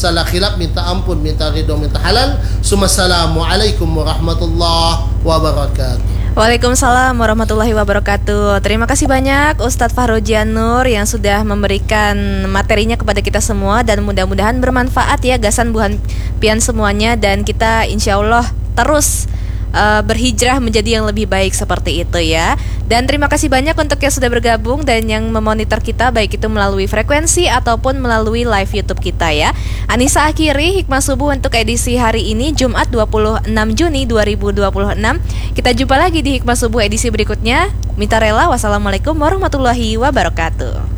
salah khilaf minta ampun, minta ridho, minta halal. Assalamualaikum warahmatullahi wabarakatuh. Waalaikumsalam warahmatullahi wabarakatuh. Terima kasih banyak Ustadz Fahrojian Nur yang sudah memberikan materinya kepada kita semua, dan mudah-mudahan bermanfaat ya gasan buhan pian semuanya, dan kita insya Allah terus berhijrah menjadi yang lebih baik seperti itu ya. Dan terima kasih banyak untuk yang sudah bergabung dan yang memonitor kita, baik itu melalui frekuensi ataupun melalui live YouTube kita ya. Anissa akhiri Hikmah Subuh untuk edisi hari ini Jumat 26 Juni 2026. Kita jumpa lagi di Hikmah Subuh edisi berikutnya. Minta rela, wassalamualaikum warahmatullahi wabarakatuh.